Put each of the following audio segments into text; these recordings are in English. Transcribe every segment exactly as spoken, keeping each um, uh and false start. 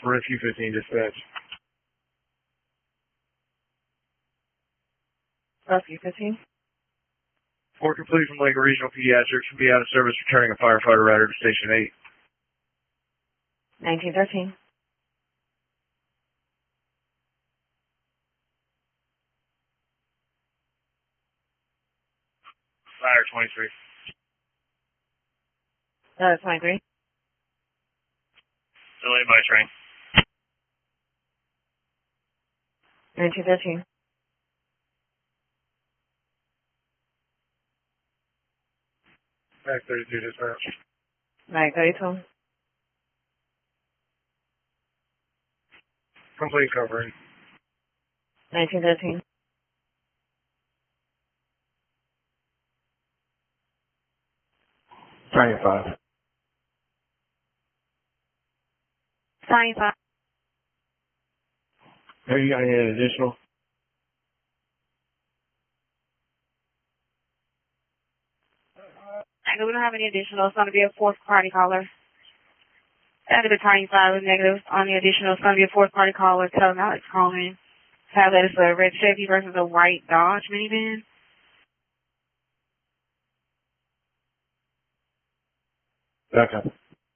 Rescue fifteen dispatch. Rescue fifteen. For complete from Lake Regional Pediatrics will be out of service returning a firefighter rider to Station eight. nineteen thirteen. Fire twenty-three. Uh, twenty-three. Delayed by train. nineteen thirteen. Back thirty-two dispatch. Right, thirty-two. Complete covering. nineteen thirteen. ninety-five. ninety-five. Have you got any additional? We don't have any additional. It's going to be a fourth party caller. After the ninety-five is negative on the additional, it's going to be a fourth party caller. Tell them Alex calling. Have that as a red Chevy versus a white Dodge minivan. Back up.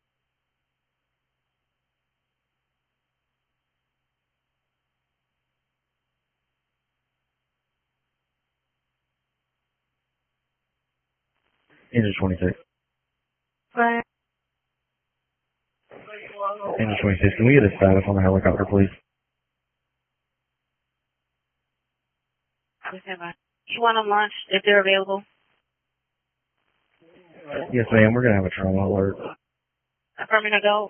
Engine twenty-six. But Engine twenty-six. Can we get a status on the helicopter, please? you want them lunch if they're available? Yes, ma'am. We're going to have a trauma alert. Affirming adult.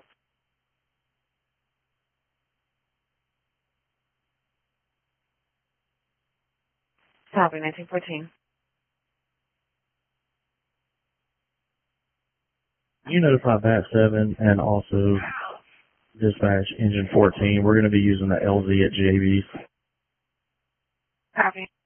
Copy, nineteen fourteen. You notify V A T seven and also dispatch engine fourteen. We're going to be using the L Z at J B's. Copy.